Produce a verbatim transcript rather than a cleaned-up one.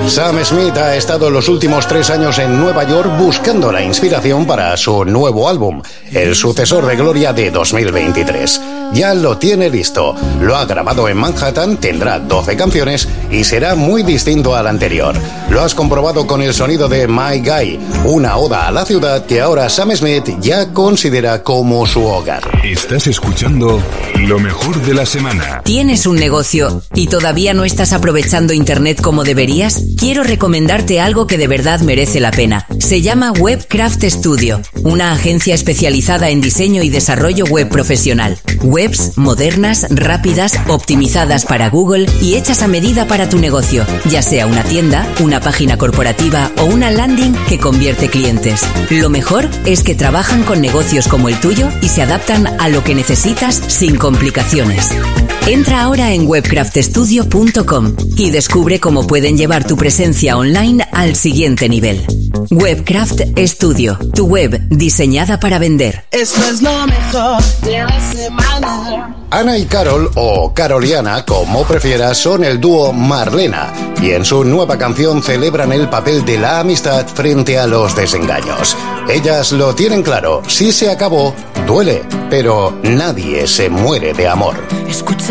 Sam Smith ha estado los últimos tres años en Nueva York buscando la inspiración para su nuevo álbum, el sucesor de Gloria de dos mil veintitrés. Ya lo tiene listo, lo ha grabado en Manhattan, tendrá doce canciones y será muy distinto al anterior. Lo has comprobado con el sonido de My Guy, una oda a la ciudad que ahora Sam Smith ya considera como su hogar. Estás escuchando lo mejor de la semana. ¿Tienes un negocio y todavía no estás aprovechando Internet como deberías? Quiero recomendarte algo que de verdad merece la pena. Se llama Webcraft Studio, una agencia especializada en diseño y desarrollo web profesional. Webs modernas, rápidas, optimizadas para Google y hechas a medida para tu negocio, ya sea una tienda, una página corporativa o una landing que convierte clientes. Lo mejor es que trabajan con negocios como el tuyo y se adaptan a lo que necesitas sin complicaciones. Entra ahora en webcraft studio punto com y descubre cómo pueden llevar tu presencia online al siguiente nivel. Webcraft Studio, tu web diseñada para vender. Esto es lo mejor de la semana. Ana y Carol, o Caroliana, como prefieras, son el dúo Marlena y en su nueva canción celebran el papel de la amistad frente a los desengaños. Ellas lo tienen claro, si se acabó, duele, pero nadie se muere de amor. Escucha